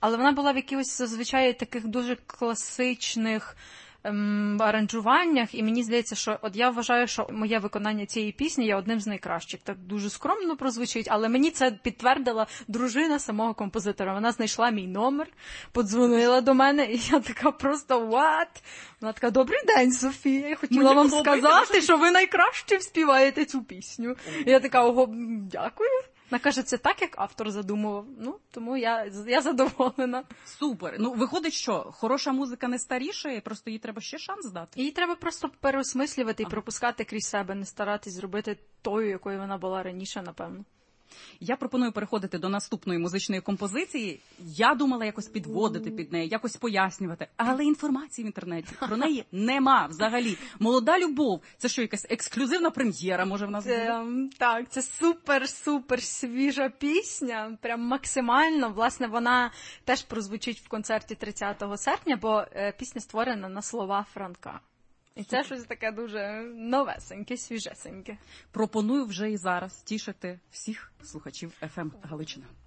Але вона була в якихось зазвичай таких дуже класичних аранжуваннях, і мені здається, що от я вважаю, що моє виконання цієї пісні є одним з найкращих. Так дуже скромно прозвучить, але мені це підтвердила дружина самого композитора. Вона знайшла мій номер, подзвонила до мене, і я така просто what? Вона така, добрий день, Софія, я хотіла вам сказати, що ви найкраще співаєте цю пісню. І я така, ого, дякую. Вона каже, це так, як автор задумував. Ну, тому я задоволена. Супер. Ну, виходить, що хороша музика не старішає, просто їй треба ще шанс дати. Її треба просто переосмислювати і пропускати крізь себе, не старатись зробити тою, якою вона була раніше, напевно. Я пропоную переходити до наступної музичної композиції. Я думала якось підводити під неї, якось пояснювати, але інформації в інтернеті про неї нема взагалі. «Молода любов» – це що, якась ексклюзивна прем'єра, може, в нас буде? Так, це супер-супер свіжа пісня, прям максимально. Власне, вона теж прозвучить в концерті 30 серпня, бо пісня створена на слова Франка. І це щось таке дуже новесеньке, свіжесеньке. Пропоную вже і зараз тішити всіх слухачів FM Галичина.